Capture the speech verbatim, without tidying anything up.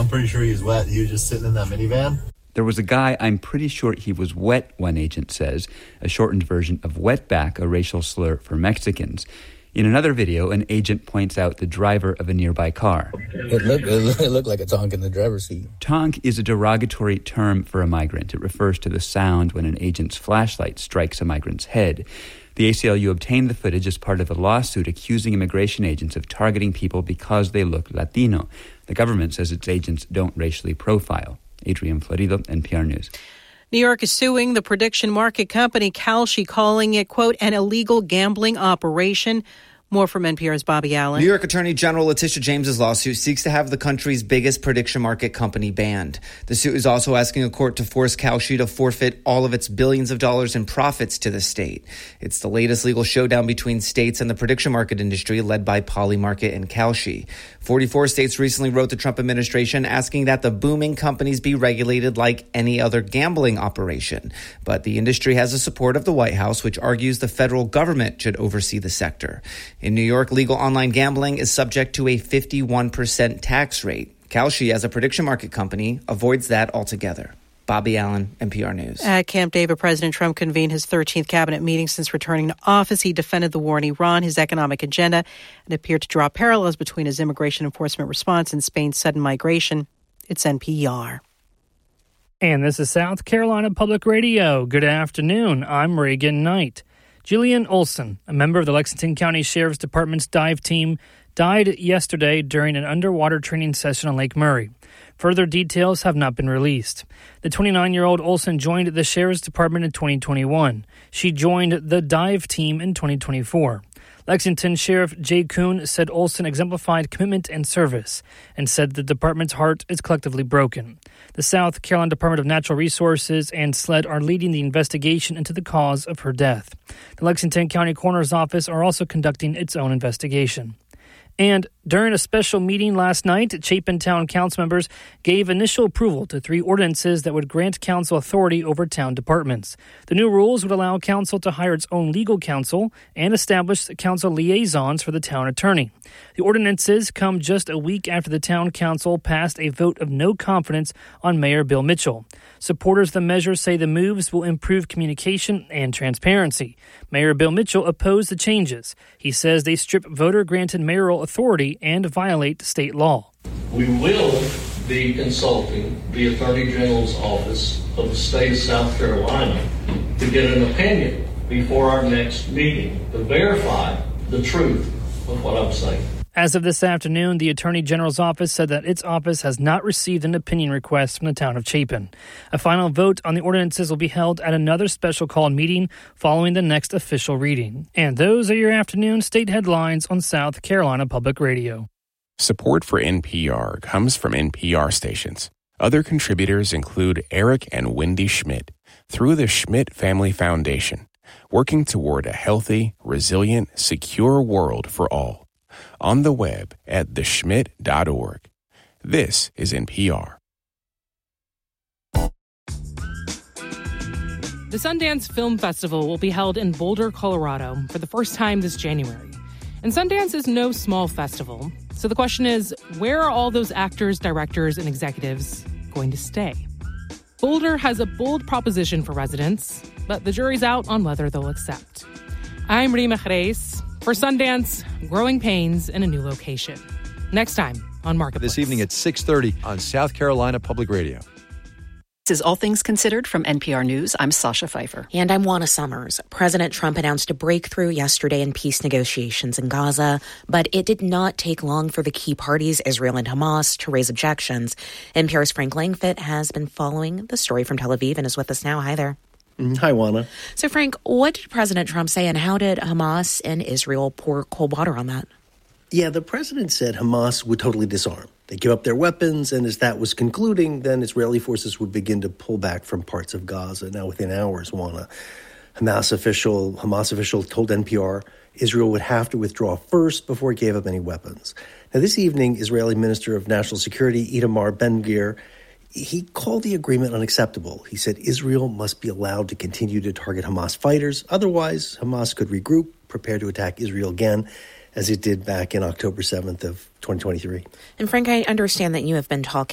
I'm pretty sure he's wet. He was just sitting in that minivan. There was a guy, I'm pretty sure he was wet, one agent says, a shortened version of wetback, a racial slur for Mexicans. In another video, an agent points out the driver of a nearby car. It looked, it looked like a tonk in the driver's seat. Tonk is a derogatory term for a migrant. It refers to the sound when an agent's flashlight strikes a migrant's head. The A C L U obtained the footage as part of a lawsuit accusing immigration agents of targeting people because they look Latino. The government says its agents don't racially profile. Adrian Florido, N P R News. New York is suing the prediction market company Kalshi, calling it, quote, an illegal gambling operation. More from N P R's Bobby Allen. New York Attorney General Letitia James's lawsuit seeks to have the country's biggest prediction market company banned. The suit is also asking a court to force Kalshi to forfeit all of its billions of dollars in profits to the state. It's the latest legal showdown between states and the prediction market industry led by Polymarket and Kalshi. forty-four states recently wrote the Trump administration asking that the booming companies be regulated like any other gambling operation. But the industry has the support of the White House, which argues the federal government should oversee the sector. In New York, legal online gambling is subject to a fifty-one percent tax rate. Kalshi, as a prediction market company, avoids that altogether. Bobby Allen, N P R News. At Camp David, President Trump convened his thirteenth cabinet meeting since returning to office. He defended the war in Iran, his economic agenda, and appeared to draw parallels between his immigration enforcement response and Spain's sudden migration. It's N P R. And this is South Carolina Public Radio. Good afternoon. I'm Reagan Knight. Jillian Olson, a member of the Lexington County Sheriff's Department's dive team, died yesterday during an underwater training session on Lake Murray. Further details have not been released. The twenty-nine-year-old Olson joined the Sheriff's Department in twenty twenty-one. She joined the dive team in twenty twenty-four. Lexington Sheriff Jay Kuhn said Olson exemplified commitment and service and said the department's heart is collectively broken. The South Carolina Department of Natural Resources and SLED are leading the investigation into the cause of her death. The Lexington County Coroner's Office are also conducting its own investigation. And during a special meeting last night, Chapin Town Council members gave initial approval to three ordinances that would grant council authority over town departments. The new rules would allow council to hire its own legal counsel and establish council liaisons for the town attorney. The ordinances come just a week after the town council passed a vote of no confidence on Mayor Bill Mitchell. Supporters of the measure say the moves will improve communication and transparency. Mayor Bill Mitchell opposed the changes. He says they strip voter-granted mayoral authority and violate state law. We will be consulting the Attorney General's office of the state of South Carolina to get an opinion before our next meeting to verify the truth of what I'm saying. As of this afternoon, the Attorney General's office said that its office has not received an opinion request from the town of Chapin. A final vote on the ordinances will be held at another special called meeting following the next official reading. And those are your afternoon state headlines on South Carolina Public Radio. Support for N P R comes from N P R stations. Other contributors include Eric and Wendy Schmidt through the Schmidt Family Foundation, working toward a healthy, resilient, secure world for all. On the web at the schmidt dot org. This is N P R. The Sundance Film Festival will be held in Boulder, Colorado for the first time this January. And Sundance is no small festival. So the question is, where are all those actors, directors, and executives going to stay? Boulder has a bold proposition for residents, but the jury's out on whether they'll accept. I'm Rima Jerez. For Sundance, growing pains in a new location. Next time on Marketplace. This evening at six thirty on South Carolina Public Radio. This is All Things Considered from N P R News. I'm Sasha Pfeiffer. And I'm Juana Summers. President Trump announced a breakthrough yesterday in peace negotiations in Gaza, but it did not take long for the key parties, Israel and Hamas, to raise objections. N P R's Frank Langfitt has been following the story from Tel Aviv and is with us now. Hi there. Hi, Juana. So, Frank, what did President Trump say, and how did Hamas and Israel pour cold water on that? Yeah, the president said Hamas would totally disarm. They give up their weapons, and as that was concluding, then Israeli forces would begin to pull back from parts of Gaza. Now, within hours, Juana, Hamas official, Hamas official told N P R Israel would have to withdraw first before it gave up any weapons. Now, this evening, Israeli Minister of National Security Itamar Ben-Gvir, he called the agreement unacceptable. He said Israel must be allowed to continue to target Hamas fighters. Otherwise, Hamas could regroup, prepare to attack Israel again, as it did back in October seventh of twenty twenty-three. And Frank, I understand that you have been talking